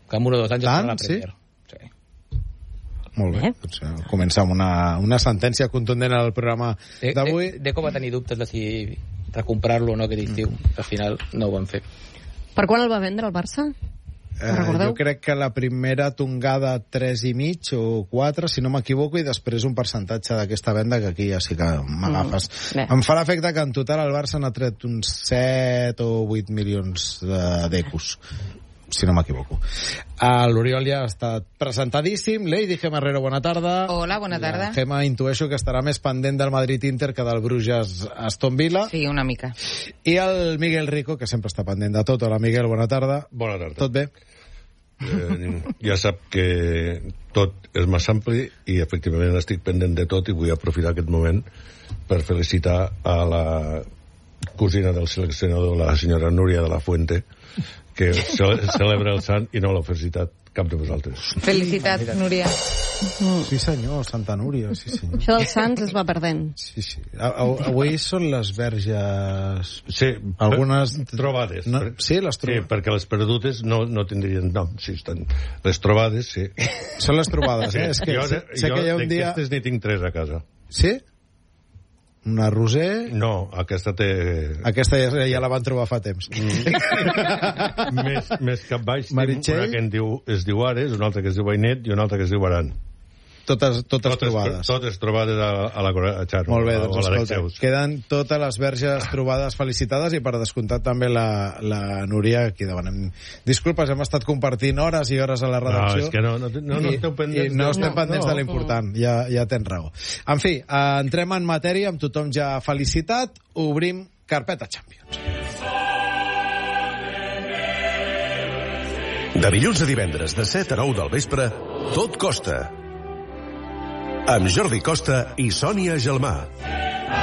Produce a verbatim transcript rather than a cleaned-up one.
que en un o dos anys Tant, la Premier. Sí? Sí. Molt bé. Eh? Doncs, comença amb una, una sentència contundent al programa d'avui. De, de, Deco va tenir dubtes de si recomprar-lo o no aquest estiu. Mm. Al final no ho van fer. Per quan el va vendre el Barça? Eh, jo crec que la primera tongada tres i mig o quatre, si no m'equivoco, i després un percentatge d'aquesta venda que aquí ja sí que m'agafes. Mm, em fa l'efecte que en total el Barça n'ha tret uns set o vuit milions d'ecos, si no m'equivoco. L'Oriol ja ha estat presentadíssim. Lady Gemma Herrero, bona tarda. Hola, bona tarda. La Gemma intueixo que estarà més pendent del Madrid-Inter que del Bruges-Aston Villa. Sí, una mica. I el Miguel Rico, que sempre està pendent de tot. Hola, Miguel, bona tarda. Bona tarda. Tot bé? Eh, ja sap que tot és massa ampli i efectivament estic pendent de tot i vull aprofitar aquest moment per felicitar a la cosina del seleccionador, la senyora Núria de la Fuente, que celebra el sant i no l'ha felicitat cap de vosaltres. Felicitats, Núria. Sí, senyor, Santa Núria, sí, senyor. Això dels sants es va perdent. Sí, sí. Avui són les verges... Sí, algunes... trobades. No, sí, les trobades. Sí, perquè les perdutes no, no tindrien nom. Sí, estan... Les trobades, sí. Són les trobades, eh? És que, jo sé, sé jo que hi ha un dia... d'aquestes n'hi tinc tres a casa. Sí? Una roser... No, aquesta té... Aquesta ja, ja la van trobar fa temps. Mm. més, més cap baix, Meritxell? Una que en diu, es diu Ares, una altra que es diu Ainet i una altra que es diu Aran. Totes, totes, totes trobades. Totes trobades a, a la a Xarma. Molt bé, doncs escolta, queden totes les verges trobades felicitades i per descomptat també la, la Núria, aquí demanem disculpes, hem estat compartint hores i hores a la redacció. No, és que no, no, no, no esteu pendents. I no estem no, pendents no, de l'important, ja, ja tens raó. En fi, eh, entrem en matèria, amb tothom ja felicitat, obrim carpeta Champions. De dilluns a divendres, de set a nou del vespre, Tot Costa. Amb Jordi Costa i Sònia Gelmà.